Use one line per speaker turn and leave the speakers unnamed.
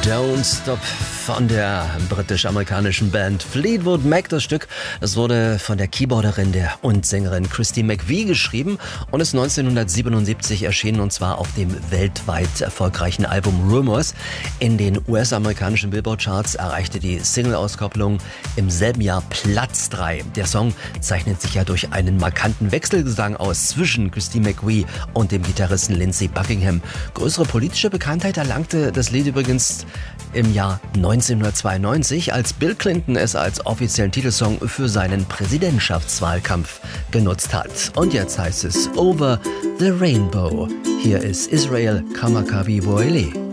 Don't Stop von der britisch-amerikanischen Band Fleetwood Mac. Das Stück, das wurde von der Keyboarderin und Sängerin Christy McVie geschrieben und ist 1977 erschienen, und zwar auf dem weltweit erfolgreichen Album Rumors. In den US-amerikanischen Billboard-Charts erreichte die Single-Auskopplung im selben Jahr Platz 3. Der Song zeichnet sich ja durch einen markanten Wechselgesang aus zwischen Christy McVie und dem Gitarristen Lindsey Buckingham. Größere politische Bekanntheit erlangte das Lied übrigens im Jahr 1992, als Bill Clinton es als offiziellen Titelsong für seinen Präsidentschaftswahlkampf genutzt hat. Und jetzt heißt es Over the Rainbow. Hier ist Israel Kamakawi Boeli.